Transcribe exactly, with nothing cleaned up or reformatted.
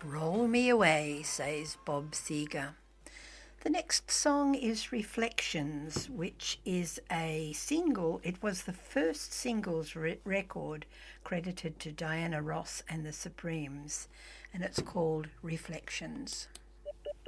Roll me away, says Bob Seger. The next song is Reflections, which is a single. It was the first singles re- record credited to Diana Ross and the Supremes, and it's called Reflections.